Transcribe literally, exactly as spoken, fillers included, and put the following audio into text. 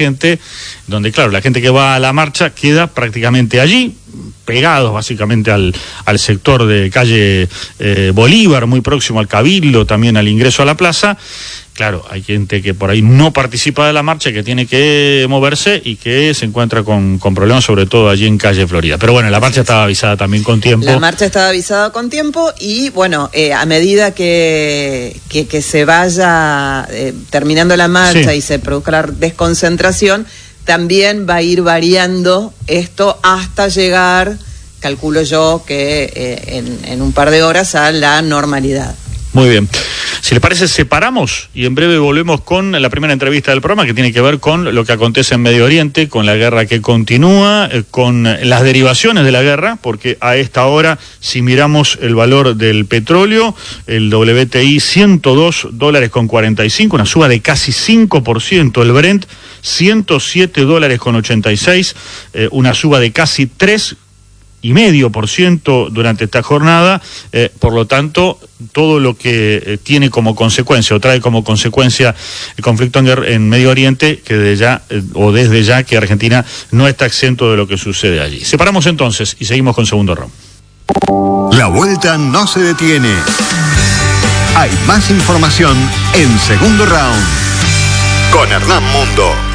gente, donde claro, la gente que va a la marcha queda prácticamente allí, pegados básicamente al, al sector de calle eh, Bolívar, muy próximo al Cabildo, también al ingreso a la plaza. Claro, hay gente que por ahí no participa de la marcha, que tiene que moverse y que se encuentra con, con problemas, sobre todo allí en calle Florida. Pero bueno, la marcha estaba avisada también con tiempo. La marcha estaba avisada con tiempo y bueno, eh, a medida que, que, que se vaya eh, terminando la marcha, sí, y se produzca la desconcentración, también va a ir variando esto hasta llegar, calculo yo, que eh, en, en un par de horas a la normalidad. Muy bien. Si les parece, separamos y en breve volvemos con la primera entrevista del programa, que tiene que ver con lo que acontece en Medio Oriente, con la guerra que continúa, eh, con las derivaciones de la guerra, porque a esta hora, si miramos el valor del petróleo, el W T I ciento dos dólares con cuarenta y cinco, una suba de casi cinco por ciento, el Brent ciento siete dólares con ochenta y seis, eh, una suba de casi tres y medio por ciento durante esta jornada, eh, por lo tanto, todo lo que eh, tiene como consecuencia o trae como consecuencia el conflicto en, en Medio Oriente, que de ya eh, o desde ya que Argentina no está exento de lo que sucede allí. Separamos entonces y seguimos con Segundo Round. La vuelta no se detiene. Hay más información en Segundo Round con Hernán Mundo.